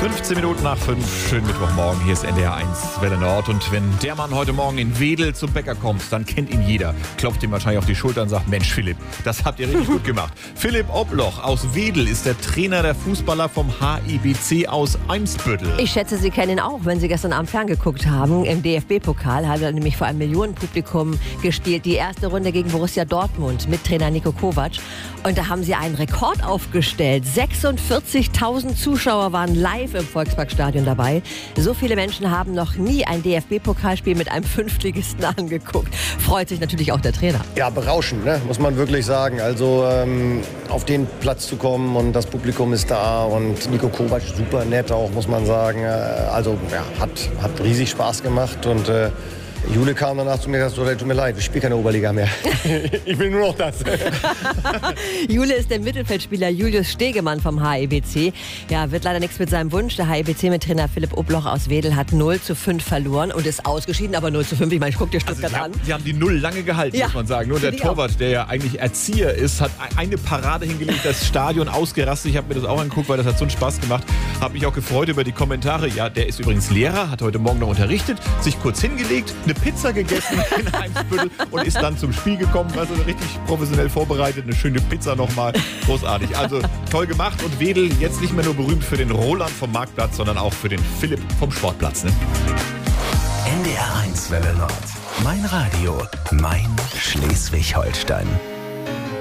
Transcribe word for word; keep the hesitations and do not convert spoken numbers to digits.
fünfzehn Minuten nach fünf. Schönen Mittwochmorgen. Hier ist N D R eins Welle Nord. Und wenn der Mann heute Morgen in Wedel zum Bäcker kommt, dann kennt ihn jeder. Klopft ihm wahrscheinlich auf die Schulter und sagt, Mensch Philipp, das habt ihr richtig gut gemacht. Philipp Obloch aus Wedel ist der Trainer der Fußballer vom H I B C aus Eimsbüttel. Ich schätze, Sie kennen ihn auch, wenn Sie gestern Abend ferngeguckt haben. Im D F B-Pokal hat er nämlich vor einem Millionenpublikum gespielt. Die erste Runde gegen Borussia Dortmund mit Trainer Niko Kovac. Und da haben sie einen Rekord aufgestellt. sechsundvierzigtausend Zuschauer waren live im Volksparkstadion dabei. So viele Menschen haben noch nie ein D F B-Pokalspiel mit einem Fünftligisten angeguckt. Freut sich natürlich auch der Trainer. Ja, berauschend, ne? Muss man wirklich sagen. Also ähm, auf den Platz zu kommen und das Publikum ist da und Niko Kovac super nett auch, muss man sagen. Also ja, hat, hat riesig Spaß gemacht und äh, Jule kam danach zu mir und gesagt, tut mir leid, ich spiele keine Oberliga mehr. Ich will nur noch das. Jule ist der Mittelfeldspieler Julius Stegemann vom H I B C. Ja, wird leider nichts mit seinem Wunsch. Der H I B C mit Trainer Philipp Obloch aus Wedel hat null zu fünf verloren und ist ausgeschieden, aber null zu fünf. Ich meine, ich guck dir Stuttgart Also an. Sie haben die Null lange gehalten, Ja, muss man sagen. Nur der finde ich Torwart, der ja eigentlich Erzieher ist, hat eine Parade hingelegt, das Stadion ausgerastet. Ich habe mir das auch angeguckt, weil das hat so einen Spaß gemacht. Habe mich auch gefreut über die Kommentare. Ja, der ist übrigens Lehrer, hat heute Morgen noch unterrichtet, sich kurz hingelegt, eine Pizza gegessen in Eimsbüttel und ist dann zum Spiel gekommen. Also richtig professionell vorbereitet, eine schöne Pizza nochmal. Großartig. Also toll gemacht und Wedel jetzt nicht mehr nur berühmt für den Roland vom Marktplatz, sondern auch für den Philipp vom Sportplatz. Ne? N D R eins Welle Nord. Mein Radio, mein Schleswig-Holstein.